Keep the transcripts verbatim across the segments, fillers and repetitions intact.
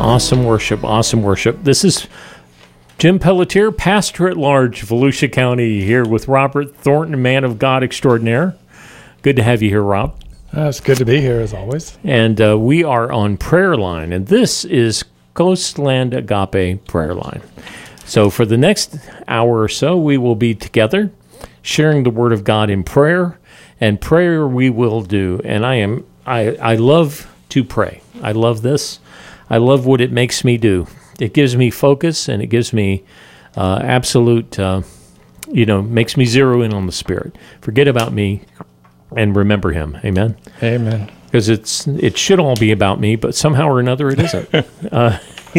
Awesome worship, awesome worship. This is Jim Pelletier, pastor at large, Volusia County, here with Robert Thornton, man of God extraordinaire. Good to have you here, Rob. Uh, it's good to be here, as always. And uh, we are on Prayer Line, and this is Coastland Agape Prayer Line. So for the next hour or so, we will be together sharing the Word of God in prayer, and prayer we will do. And I am I, I love to pray. I love this. I love what it makes me do. It gives me focus, and it gives me uh, absolute, uh, you know, makes me zero in on the Spirit. Forget about me and remember Him. Amen? Amen. Because it's it should all be about me, but somehow or another it isn't. uh,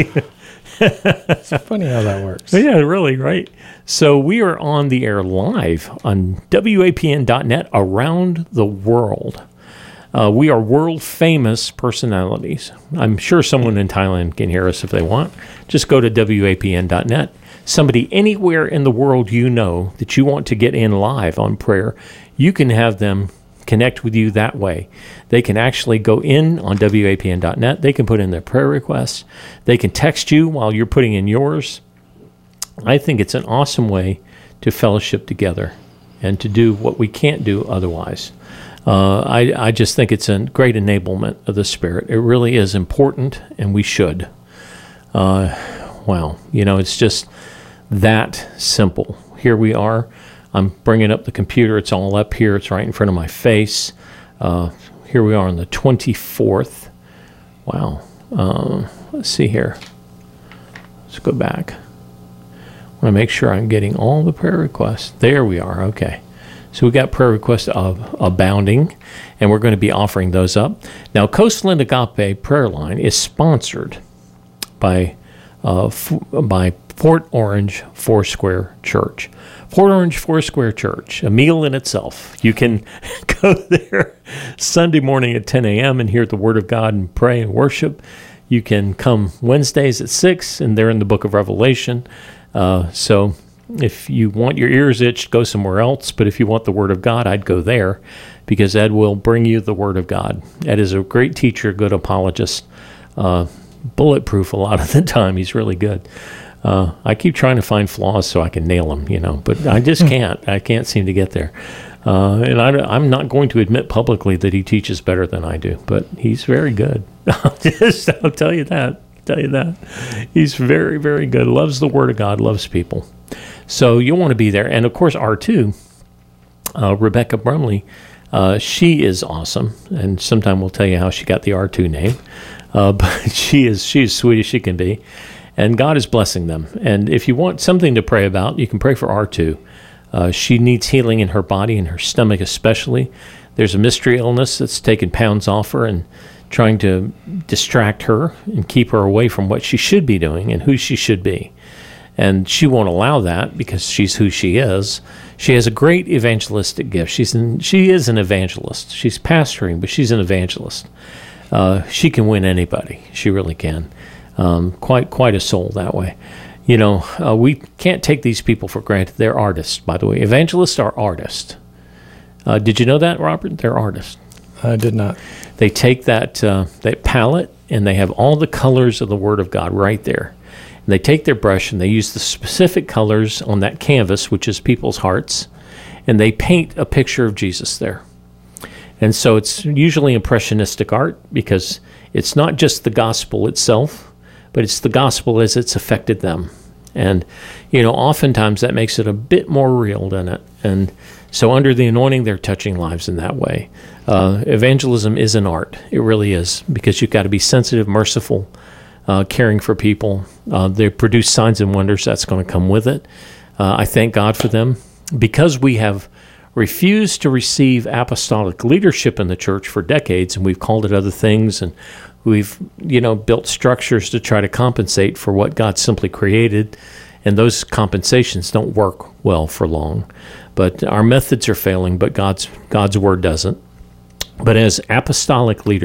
It's funny how that works. Yeah, really, right? So we are on the air live on W A P N dot net around the world. Uh, we are world-famous personalities. I'm sure someone in Thailand can hear us if they want. Just go to W A P N dot net. Somebody anywhere in the world you know that you want to get in live on prayer, you can have them connect with you that way. They can actually go in on W A P N dot net. They can put in their prayer requests. They can text you while you're putting in yours. I think it's an awesome way to fellowship together and to do what we can't do otherwise. Uh, I, I just think it's a great enablement of the Spirit. It really is important, and we should. Uh, well, you know, it's just that simple. Here we are. I'm bringing up the computer. It's all up here. It's right in front of my face. Uh, here we are on the twenty-fourth. Wow. Uh, let's see here. Let's go back. I want to make sure I'm getting all the prayer requests. There we are. Okay. So we got prayer requests of abounding, and we're going to be offering those up. Now, Coastland Agape Prayer Line is sponsored by uh, f- by Fort Orange Foursquare Church. Fort Orange Foursquare Church, a meal in itself. You can go there Sunday morning at ten a.m. and hear the Word of God and pray and worship. You can come Wednesdays at six, and they're in the book of Revelation. Uh, so if you want your ears itched, go somewhere else. But if you want the Word of God, I'd go there, because Ed will bring you the Word of God. Ed is a great teacher, good apologist, uh, bulletproof a lot of the time. He's really good. Uh, I keep trying to find flaws so I can nail them, you know, but I just can't. I can't seem to get there. Uh, and I, I'm not going to admit publicly that he teaches better than I do, but he's very good. I'll just, I'll tell you that. Tell you that. He's very, very good. Loves the Word of God, loves people. So you'll want to be there. And, of course, R two, uh, Rebecca Brumley, uh, she is awesome. And sometime we'll tell you how she got the R two name. Uh, but she is she is sweet as she can be. And God is blessing them. And if you want something to pray about, you can pray for R two. Uh, she needs healing in her body, in her stomach especially. There's a mystery illness that's taken pounds off her and trying to distract her and keep her away from what she should be doing and who she should be. And she won't allow that because she's who she is. She has a great evangelistic gift. She's an, she is an evangelist. She's pastoring, but she's an evangelist. Uh, she can win anybody. She really can. Um, quite quite a soul that way. You know, uh, we can't take these people for granted. They're artists, by the way. Evangelists are artists. Uh, did you know that, Robert? They're artists. I did not. They take that uh, that palette, and they have all the colors of the Word of God right there. And they take their brush, and they use the specific colors on that canvas, which is people's hearts, and they paint a picture of Jesus there. And so it's usually impressionistic art, because it's not just the gospel itself, but it's the gospel as it's affected them. And, you know, oftentimes that makes it a bit more real, doesn't it? And so under the anointing, they're touching lives in that way. Uh, evangelism is an art. It really is, because you've got to be sensitive, merciful, uh, caring for people. Uh, they produce signs and wonders. That's going to come with it. Uh, I thank God for them. Because we have refused to receive apostolic leadership in the church for decades, and we've called it other things, and we've, you know, built structures to try to compensate for what God simply created, and those compensations don't work well for long. But our methods are failing, but God's God's word doesn't. But as apostolic leaders,